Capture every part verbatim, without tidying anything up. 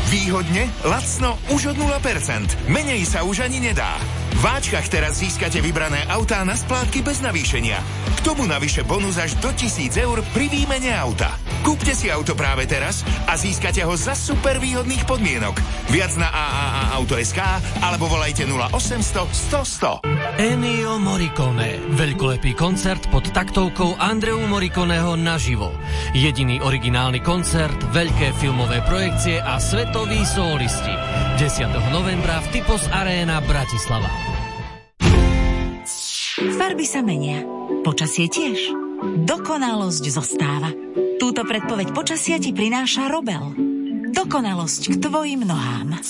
Výhodne, lacno už od nula percent. Menej sa už ani nedá. V Váčkach teraz získate vybrané autá na splátky bez navýšenia. K tomu navyše bonus až do tisíc eur pri výmene auta. Kúpte si auto práve teraz a získate ho za super výhodných podmienok. Viac na á á á auto bodka es ká alebo volajte nula osemsto sto sto. Ennio Morricone. Veľkolepý koncert pod taktovkou Andreu Morriconeho naživo. Jediný originálny koncert, veľké filmové projekcie a svetoví solisti. desiateho novembra v Typos Arena Bratislava. Farby sa menia. Počasie tiež. Dokonalosť zostáva. Túto predpoveď počasia ti prináša Robel. Dokonalosť k tvojim nohám.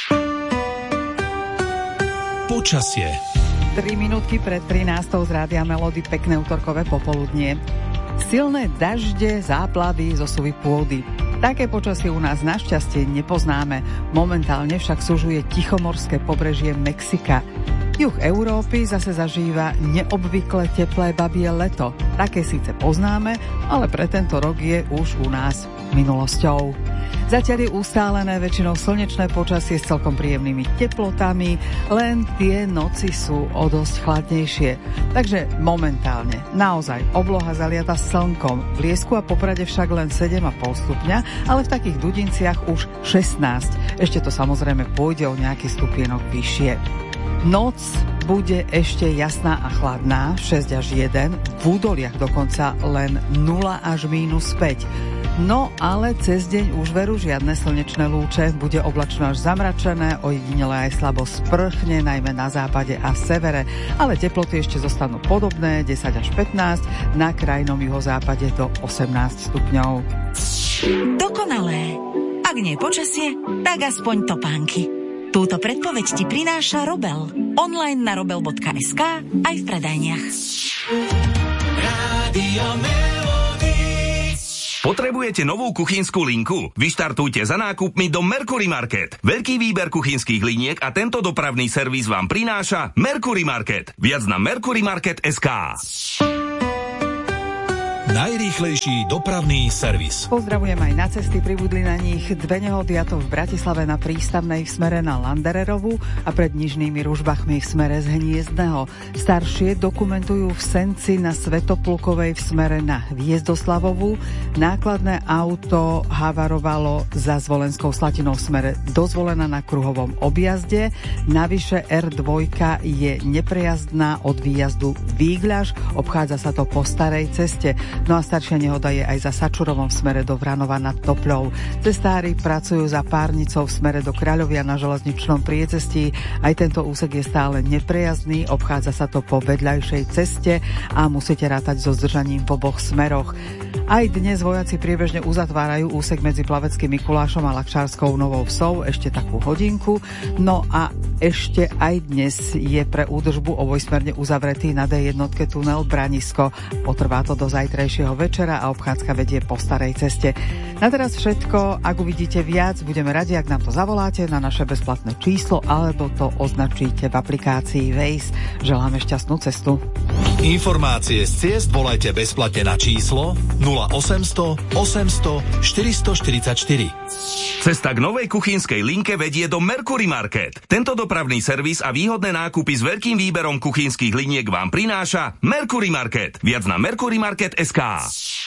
Počasie. tri minútky pred trinástou z Rádia Melody, pekné utorkové popoludnie. Silné dažde, záplavy, zosuvy pôdy. Také počasie u nás našťastie nepoznáme. Momentálne však sužuje tichomorské pobrežie Mexika. Juh Európy zase zažíva neobvykle teplé babie leto. Také síce poznáme, ale pre tento rok je už u nás minulosťou. Zatiaľ je ustálené väčšinou slnečné počasie s celkom príjemnými teplotami, len tie noci sú o dosť chladnejšie. Takže momentálne naozaj obloha zaliata slnkom. V Liesku a Poprade však len sedem a pol stupňa, ale v takých Dudinciach už šestnásť. Ešte to samozrejme pôjde o nejaký stupienok vyššie. Noc bude ešte jasná a chladná, šesť až jeden, v údoliach dokonca len nula až mínus päť. No ale cez deň už veru žiadne slnečné lúče, bude oblačno až zamračené, ojedinele aj slabo sprchne, najmä na západe a severe, ale teploty ešte zostanú podobné, desať až pätnásť, na krajnom juhozápade do osemnásť stupňov. Dokonalé. Ak nie počasie, tak aspoň topánky. Túto predpoveď ti prináša Robel. Online na robel bodka es ká aj v predajniach. Rádio Melody. Potrebujete novú kuchynskú linku? Vyštartujte za nákupmi do Mercury Market. Veľký výber kuchynských liniek a tento dopravný servis vám prináša Mercury Market. Viac na mercury market bodka es ká. Najrýchlejší dopravný servis. Pozdravujem aj na cesty, pribudli na nich dve nehody, a to v Bratislave na Prístavnej v smere na Landererovu a pred Nižnými Ružbachmi v smere z Hniezdného. Staršie dokumentujú v Senci na Svätoplukovej v smere na Hviezdoslavovu. Nákladné auto havarovalo za Zvolenskou Slatinou v smere do Zvolena na kruhovom objazde. Navyše er dva je neprejazdná od výjazdu Výgľaš, obchádza sa to po starej ceste. No a staršia nehoda je aj za Sačurovom v smere do Vranova nad Topľou. Cestári pracujú za Párnicou v smere do Kráľovia na železničnom priecestí. Aj tento úsek je stále neprejazdný, obchádza sa to po vedľajšej ceste a musíte rátať so zdržaním v oboch smeroch. Aj dnes vojaci priebežne uzatvárajú úsek medzi Plaveckým Mikulášom a Lakšárskou Novou Vsou ešte takú hodinku. No a ešte aj dnes je pre údržbu obojsmerne uzavretý na dé jedna tunel Branisko. Potrvá to do zajtrajšieho večera a obchádzka vedie po starej ceste. Na teraz všetko. Ak uvidíte viac, budeme radi, ak nám to zavoláte na naše bezplatné číslo alebo to označíte v aplikácii Waze. Želáme šťastnú cestu. Informácie z ciest volajte bezplatne na číslo nula osemsto osemsto štyristo štyridsaťštyri. Cesta k novej kuchynskej linke vedie do Mercury Market. Tento dopravný servis a výhodné nákupy s veľkým výberom kuchynských liniek vám prináša Mercury Market. Viac na mercury market bodka es ká.